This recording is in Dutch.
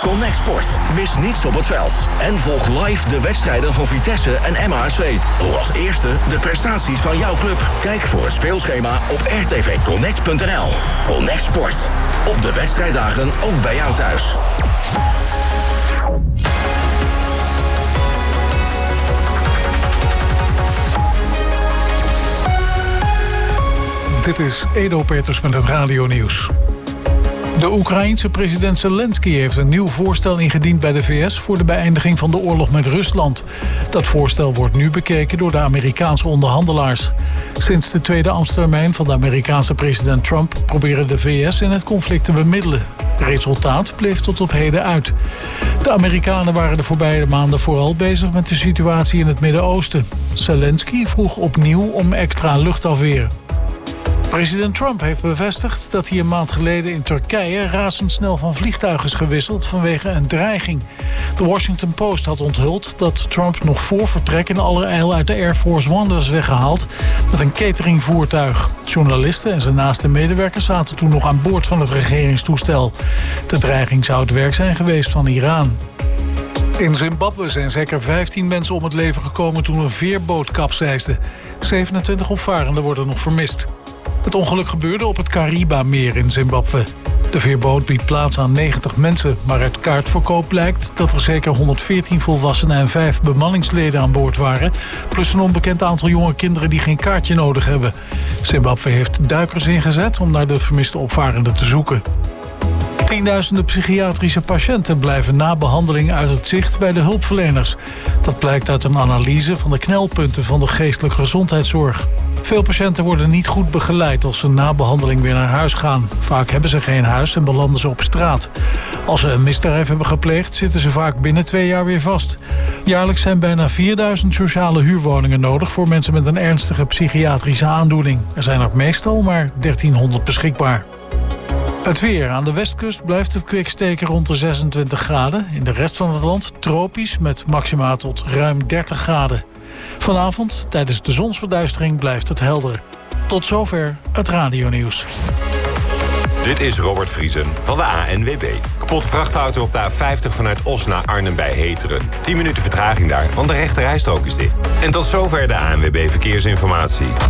Connect Sport. Mis niets op het veld. En volg live de wedstrijden van Vitesse en MHSV. Hoor als eerste de prestaties van jouw club. Kijk voor het speelschema op rtvconnect.nl. Connect Sport. Op de wedstrijddagen ook bij jou thuis. Dit is Edo Peters met het radionieuws. De Oekraïense president Zelensky heeft een nieuw voorstel ingediend bij de VS... voor de beëindiging van de oorlog met Rusland. Dat voorstel wordt nu bekeken door de Amerikaanse onderhandelaars. Sinds de tweede ambtstermijn van de Amerikaanse president Trump... proberen de VS in het conflict te bemiddelen. Resultaat bleef tot op heden uit. De Amerikanen waren de voorbije maanden vooral bezig met de situatie in het Midden-Oosten. Zelensky vroeg opnieuw om extra luchtafweer. President Trump heeft bevestigd dat hij een maand geleden in Turkije razendsnel van vliegtuig is gewisseld vanwege een dreiging. De Washington Post had onthuld dat Trump nog voor vertrek in allerijl uit de Air Force One was weggehaald met een cateringvoertuig. Journalisten en zijn naaste medewerkers zaten toen nog aan boord van het regeringstoestel. De dreiging zou het werk zijn geweest van Iran. In Zimbabwe zijn zeker 15 mensen om het leven gekomen toen een veerboot kapseisde. 27 opvarenden worden nog vermist. Het ongeluk gebeurde op het Kariba-meer in Zimbabwe. De veerboot biedt plaats aan 90 mensen, maar uit kaartverkoop blijkt dat er zeker 114 volwassenen en 5 bemanningsleden aan boord waren, plus een onbekend aantal jonge kinderen die geen kaartje nodig hebben. Zimbabwe heeft duikers ingezet om naar de vermiste opvarenden te zoeken. Tienduizenden psychiatrische patiënten blijven na behandeling uit het zicht bij de hulpverleners. Dat blijkt uit een analyse van de knelpunten van de geestelijke gezondheidszorg. Veel patiënten worden niet goed begeleid als ze na behandeling weer naar huis gaan. Vaak hebben ze geen huis en belanden ze op straat. Als ze een misdrijf hebben gepleegd, zitten ze vaak binnen 2 jaar weer vast. Jaarlijks zijn bijna 4000 sociale huurwoningen nodig voor mensen met een ernstige psychiatrische aandoening. Er zijn er meestal maar 1300 beschikbaar. Het weer. Aan de westkust blijft het kwiksteken rond de 26 graden. In de rest van het land tropisch met maxima tot ruim 30 graden. Vanavond, tijdens de zonsverduistering, blijft het helder. Tot zover het radionieuws. Dit is Robert Vriesen van de ANWB. Kapotte vrachtauto op de A50 vanuit Os naar Arnhem bij Heteren. 10 minuten vertraging daar, want de rechterrijstrook is dicht. En tot zover de ANWB Verkeersinformatie.